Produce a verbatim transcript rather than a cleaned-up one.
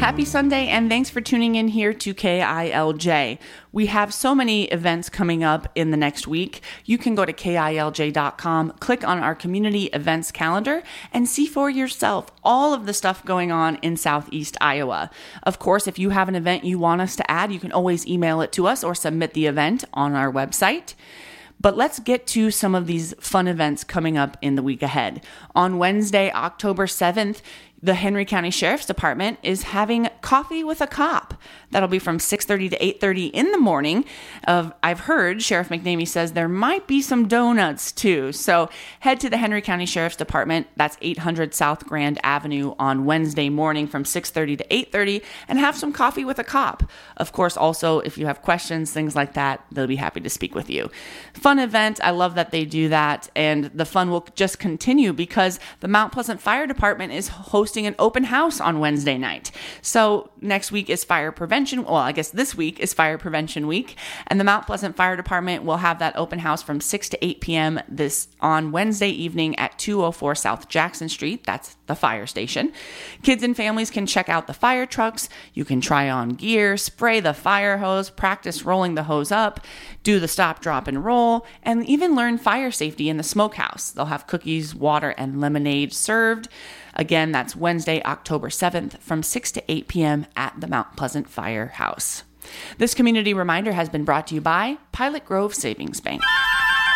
Happy Sunday, and thanks for tuning in here to K I L J. We have so many events coming up in the next week. You can go to K I L J dot com, click on our community events calendar, and see for yourself all of the stuff going on in Southeast Iowa. Of course, if you have an event you want us to add, you can always email it to us or submit the event on our website. But let's get to some of these fun events coming up in the week ahead. On Wednesday, October seventh, the Henry County Sheriff's Department is having Coffee with a Cop. That'll be from six thirty to eight thirty in the morning. Uh, I've heard Sheriff McNamee says there might be some donuts too. So head to the Henry County Sheriff's Department. That's eight hundred South Grand Avenue on Wednesday morning from six thirty to eight thirty and have some coffee with a cop. Of course, also, if you have questions, things like that, they'll be happy to speak with you. Fun event. I love that they do that. And the fun will just continue because the Mount Pleasant Fire Department is hosting an open house on Wednesday night. So next week is fire prevention. Well, I guess this week is fire prevention week, and the Mount Pleasant Fire Department will have that open house from six to eight p.m. this on Wednesday evening at two oh four South Jackson Street. That's the fire station. Kids and families can check out the fire trucks. You can try on gear, spray the fire hose, practice rolling the hose up, do the stop, drop, and roll, and even learn fire safety in the smokehouse. They'll have cookies, water, and lemonade served. Again, that's Wednesday, October seventh from six to eight p.m. at the Mount Pleasant Firehouse. This community reminder has been brought to you by Pilot Grove Savings Bank.